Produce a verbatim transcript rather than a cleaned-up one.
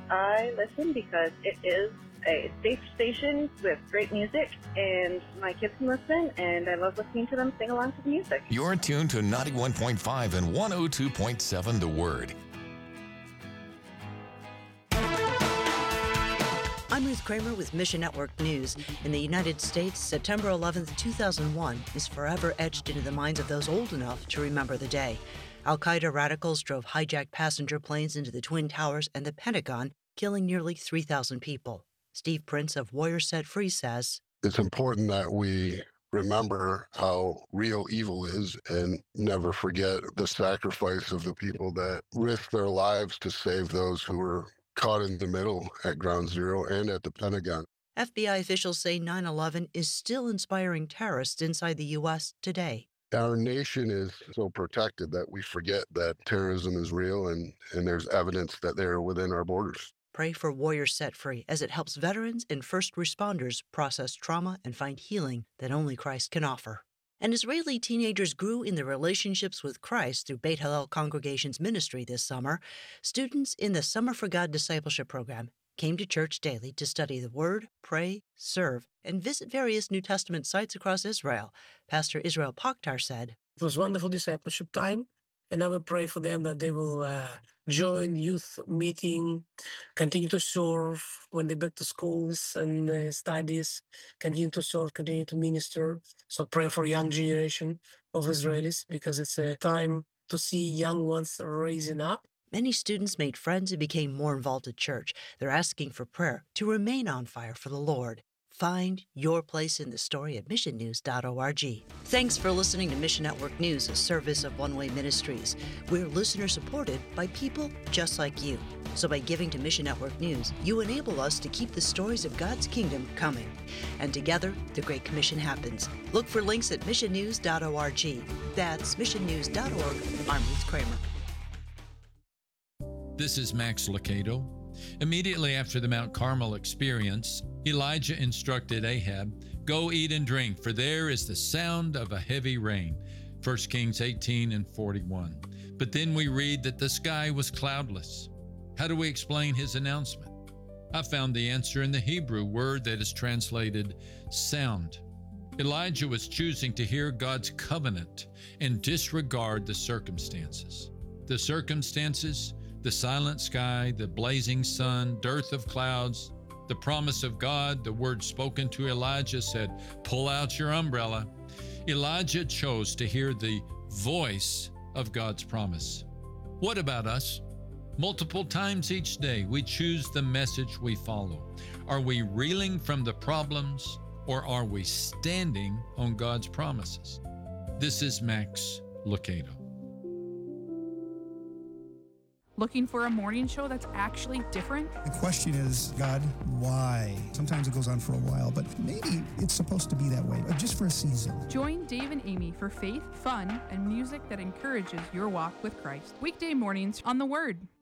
I listen because it is a safe station with great music, and my kids can listen, and I love listening to them sing along to the music. You're tuned to ninety-one point five and one oh two point seven The Word. I'm Ruth Kramer with Mission Network News. In the United States, September eleventh, two thousand one is forever etched into the minds of those old enough to remember the day. Al-Qaeda radicals drove hijacked passenger planes into the Twin Towers and the Pentagon, killing nearly three thousand people. Steve Prince of Warriors Set Free says, "It's important that we remember how real evil is and never forget the sacrifice of the people that risked their lives to save those who were caught in the middle at Ground Zero and at the Pentagon." F B I officials say nine eleven is still inspiring terrorists inside the U S today. Our nation is so protected that we forget that terrorism is real and, and there's evidence that they're within our borders. Pray for Warriors Set Free as it helps veterans and first responders process trauma and find healing that only Christ can offer. And Israeli teenagers grew in their relationships with Christ through Beit Hillel Congregation's ministry this summer. Students in the Summer for God discipleship program came to church daily to study the Word, pray, serve, and visit various New Testament sites across Israel. Pastor Israel Pokhtar said, "It was wonderful discipleship time, and I will pray for them that they will uh, join youth meeting, continue to serve when they back to schools and uh, studies, continue to serve, continue to minister. So pray for young generation of Israelis because it's a time to see young ones raising up." Many students made friends and became more involved at church. They're asking for prayer to remain on fire for the Lord. Find your place in the story at mission news dot org. Thanks for listening to Mission Network News, a service of One Way Ministries. We're listener-supported by people just like you. So by giving to Mission Network News, you enable us to keep the stories of God's kingdom coming. And together, the Great Commission happens. Look for links at mission news dot org. That's mission news dot org. I'm Ruth Kramer. This is Max Lucado. Immediately after the Mount Carmel experience, Elijah instructed Ahab, "Go eat and drink, for there is the sound of a heavy rain." First Kings eighteen and forty-one. But then we read that the sky was cloudless. How do we explain his announcement? I found the answer in the Hebrew word that is translated sound. Elijah was choosing to hear God's covenant and disregard the circumstances. The circumstances, the silent sky, the blazing sun, dearth of clouds, the promise of God, the word spoken to Elijah said, "Pull out your umbrella." Elijah chose to hear the voice of God's promise. What about us? Multiple times each day, we choose the message we follow. Are we reeling from the problems, or are we standing on God's promises? This is Max Lucado. Looking for a morning show that's actually different? The question is, God, why? Sometimes it goes on for a while, but maybe it's supposed to be that way, just for a season. Join Dave and Amy for faith, fun, and music that encourages your walk with Christ. Weekday mornings on The Word.